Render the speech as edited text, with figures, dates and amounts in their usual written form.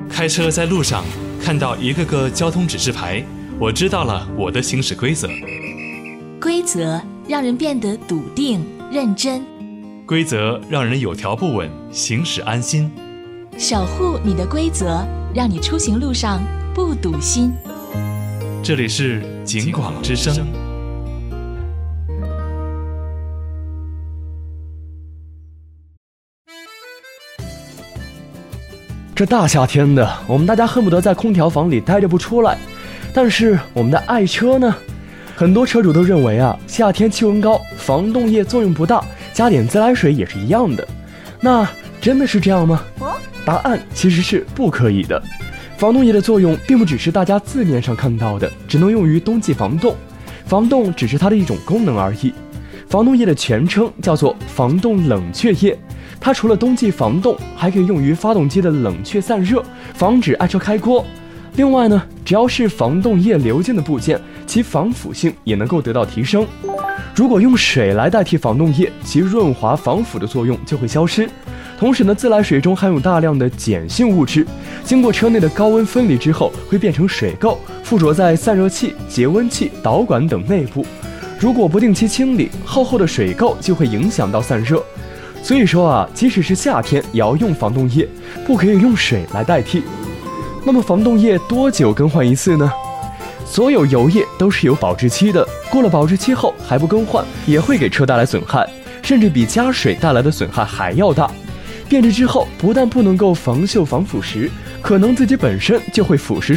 开车在路上看到一个个交通指示牌，我知道了我的行驶规则。 规则让人变得笃定认真， 规则让人有条不紊，行驶安心。 守护你的规则，让你出行路上不堵心。 这里是警广之声。 这大夏天的，我们大家恨不得在空调房里待着不出来。但是我们的爱车呢？很多车主都认为啊，夏天气温高，防冻液作用不大，加点自来水也是一样的。那真的是这样吗？答案其实是不可以的。防冻液的作用并不只是大家字面上看到的，只能用于冬季防冻。防冻只是它的一种功能而已。防冻液的全称叫做防冻冷却液。它除了冬季防冻，还可以用于发动机的冷却散热，防止爱车开锅。另外呢，只要是防冻液流进的部件，其防腐性也能够得到提升。如果用水来代替防冻液，其润滑防腐的作用就会消失。同时呢，自来水中含有大量的碱性物质，经过车内的高温分离之后，会变成水垢，附着在散热器、节温器、导管等内部。如果不定期清理，厚厚的水垢就会影响到散热。所以说啊，即使是夏天也要用防冻液，不可以用水来代替。那么防冻液多久更换一次呢？所有油液都是有保质期的，过了保质期后还不更换，也会给车带来损害，甚至比加水带来的损害还要大。变质之后，不但不能够防锈防腐蚀，可能自己本身就会腐蚀